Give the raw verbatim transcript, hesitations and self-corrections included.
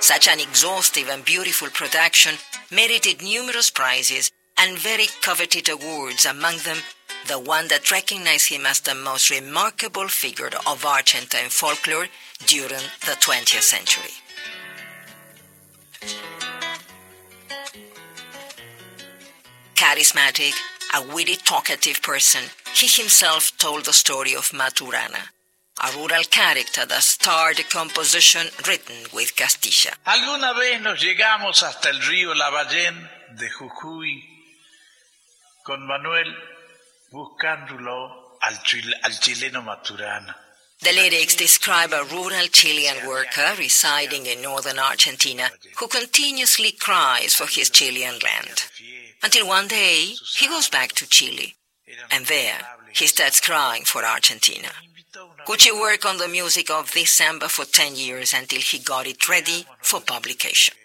Such an exhaustive and beautiful production merited numerous prizes and very coveted awards, among them the one that recognized him as the most remarkable figure of Argentine folklore during the twentieth century. Charismatic, a witty, talkative person, he himself told the story of Maturana, a rural character that starred a composition written with Castilla. Alguna vez nos llegamos hasta el río Lavallén de Jujuy con Manuel buscándolo al, chil- al chileno Maturana. The lyrics describe a rural Chilean worker residing in northern Argentina who continuously cries for his Chilean land. Until one day, he goes back to Chile, and there he starts crying for Argentina. Cuchi worked on the music of this samba for ten years until he got it ready for publication.